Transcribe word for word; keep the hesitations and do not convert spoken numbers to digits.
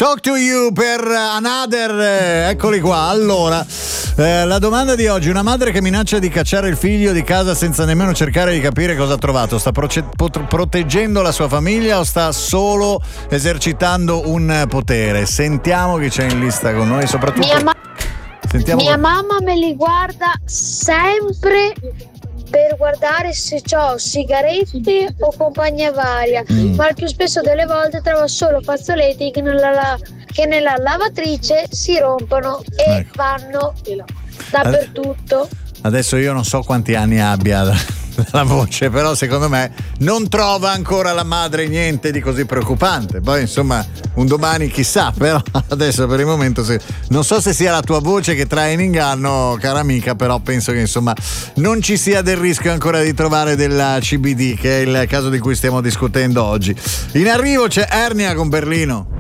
Talk to you per Another, eh, eccoli qua. Allora, eh, la domanda di oggi: una madre che minaccia di cacciare il figlio di casa senza nemmeno cercare di capire cosa ha trovato, sta proce- pot- proteggendo la sua famiglia o sta solo esercitando un potere? Sentiamo chi c'è in lista con noi, soprattutto Mia, ma- sentiamo mia con... mamma me li guarda sempre per guardare se ho sigarette o compagnia varia, mm. ma il più spesso delle volte trovo solo fazzoletti che nella, la, che nella lavatrice si rompono e ecco. vanno dappertutto. Adesso io non so quanti anni abbia la voce, però secondo me non trova ancora la madre niente di così preoccupante. Poi insomma un domani chissà, però adesso per il momento se, non so se sia la tua voce che trae in inganno, cara amica, però penso che insomma non ci sia del rischio ancora di trovare della C B D, che è il caso di cui stiamo discutendo oggi. In arrivo c'è Ernia con Berlino.